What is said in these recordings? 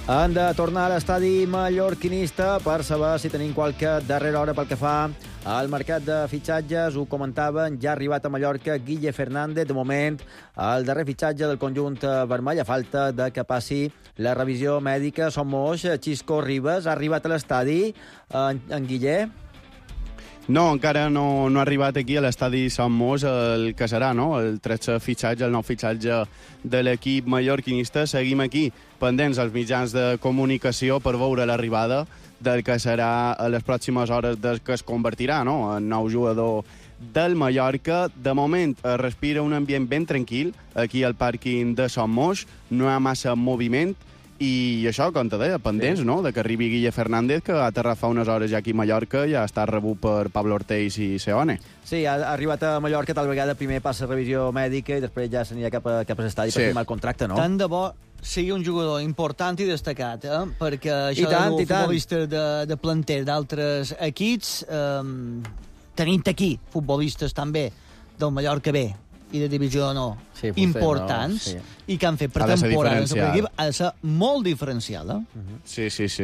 Han de tornar a l'estadi mallorquinista per saber si tenim qualque darrera hora pel que fa al mercat de fitxatges. Ho comentaven, ja ha arribat a Mallorca Guille Fernández. De moment, el darrer fitxatge del conjunt vermell, a falta de que passi la revisió mèdica. Som moix, Xisco Ribas ha arribat a l'estadi. En Guille? No, encara no ha arribat aquí a l'estadi Sant Mos el que serà, no? El 13 fitxatge, el nou fitxatge de l'equip mallorquinista. Seguim aquí, pendents als mitjans de comunicació per veure l'arribada del que serà a les pròximes hores del que es convertirà, no?, en nou jugador del Mallorca. De moment es respira un ambient ben tranquil aquí al pàrquing de Sant Mos, no hi ha massa moviment. I això, com te deia, pendents, sí, no?, de que arribi Guille Fernández, que ha aterrat fa unes hores ja aquí a Mallorca i ja està rebut per Pablo Ortells i Seone. Sí, ha arribat a Mallorca, tal vegada primer passa revisió mèdica i després ja s'anirà cap a l'estadi per firmar el contracte, no? Tant de bo sigui un jugador important i destacat, perquè això de futbolistes de planter d'altres equips, tenint aquí futbolistes també del Mallorca B i de divisió no, sí, importants, no, sí, i que han fet pretemporada en l'equip, ha de ser molt diferenciada. Sí.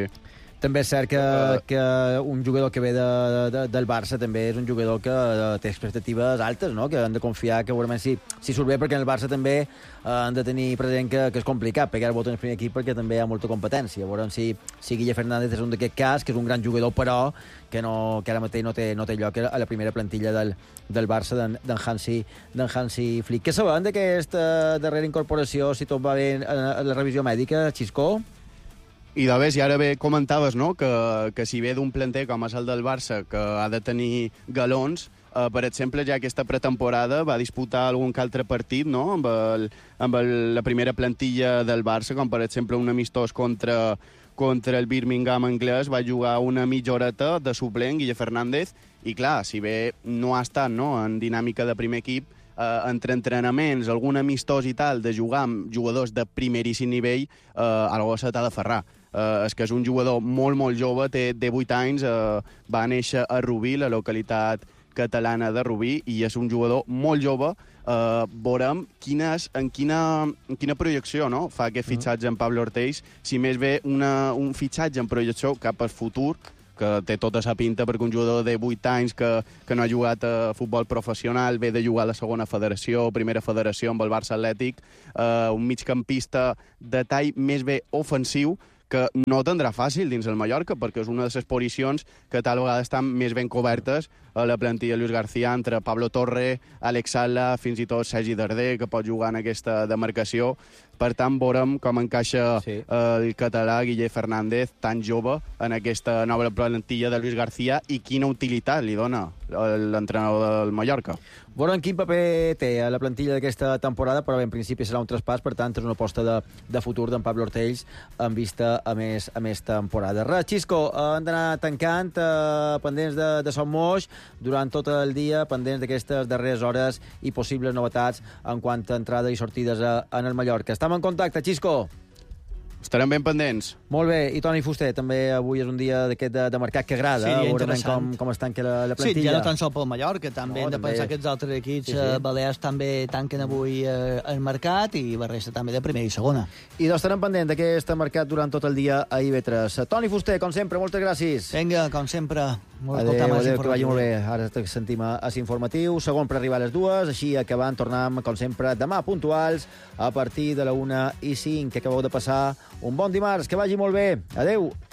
També és cert que un jugador que ve del Barça també és un jugador que té expectatives altes, no?, que han de confiar que segurament si surt bé, perquè en el Barça també han de tenir present que és complicat pegar el botó en el primer equip perquè també hi ha molta competència. Veurem si Guille Fernández és un d'aquest cas, que és un gran jugador, però que ara mateix no té lloc a la primera plantilla del Barça d'en Hansi Flick. Què sabem d'aquesta darrera incorporació, si tot va bé a la revisió mèdica, Xisco? I de bé, si ara bé comentaves, no?, que si ve d'un planter com és el del Barça, que ha de tenir galons, per exemple, ja aquesta pretemporada va disputar algun altre partit, no?, amb la primera plantilla del Barça, com per exemple un amistós contra el Birmingham anglès, va jugar una mitja horeta de suplent, Guille Fernández, i clar, si bé no ha estat, no?, en dinàmica de primer equip, entre entrenaments, algun amistós i tal, de jugar amb jugadors de primeríssim nivell, algú se t'ha de ferrar. És que és un jugador molt, molt jove, té 8 anys, va néixer a Rubí, la localitat catalana de Rubí, i és un jugador molt jove. Veurem en quina projecció, no?, fa aquest fitxatge en Pablo Ortells, si més bé un fitxatge en projecció cap al futur, que té tota sa pinta, perquè un jugador de 8 anys que no ha jugat a futbol professional, ve de jugar a la segona federació, primera federació amb el Barça Atlètic, un migcampista de tall més bé ofensiu, que no tindrà fàcil dins el Mallorca, perquè és una de les posicions que tal vegada estan més ben cobertes a la plantilla Luis García, entre Pablo Torre, Alex Sala, fins i tot Sergi Darder, que pot jugar en aquesta demarcació. Per tant, veurem com encaixa el català Guille Fernández, tan jove, en aquesta nova plantilla de Luis García, i quina utilitat li dona l'entrenador del Mallorca. Veurem quin paper té a la plantilla d'aquesta temporada, però en principi serà un traspàs, per tant, és una aposta de futur d'en Pablo Ortells en vista a més temporada. Res, Xisco, hem d'anar tancant, pendents de Som Moix, durant tot el dia, pendents d'aquestes darreres hores i possibles novetats en quant a entrada i sortides en el Mallorca. Estem en contacte, Xisco. Estarem ben pendents. Molt bé, i Toni Fuster, també avui és un dia d'aquest de mercat que agrada, veurem com es tanca la plantilla. Sí, ja no tan sol pel Mallorca, també hem de pensar que els altres equips balears també tanquen avui el mercat, i la resta també de primera i segona. I estarem pendents d'aquest mercat durant tot el dia a IB3. Toni Fuster, com sempre, moltes gràcies. Vinga, com sempre. Adéu, que vagi molt bé. Ara sentim a l'informatiu, segon per arribar a les 2, així acabant, tornem, com sempre, demà puntuals, a partir de la 1:05, que acabeu de passar un bon dimarts, que vagi molt bé. Adéu.